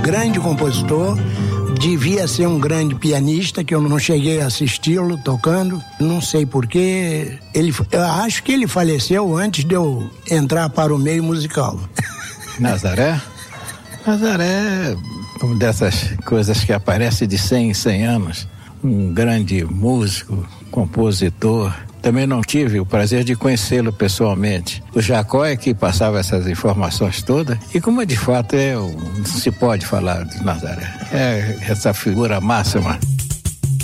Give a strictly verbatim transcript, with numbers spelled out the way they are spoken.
grande compositor, devia ser um grande pianista, que eu não cheguei a assisti-lo tocando, não sei porquê. Ele, eu acho que ele faleceu antes de eu entrar para o meio musical. Nazaré? Nazaré é uma dessas coisas que aparece de cem em cem anos. Um grande músico, compositor. Também não tive o prazer de conhecê-lo pessoalmente. O Jacó é que passava essas informações todas. E como de fato é, não se pode falar de Nazaré. É essa figura máxima.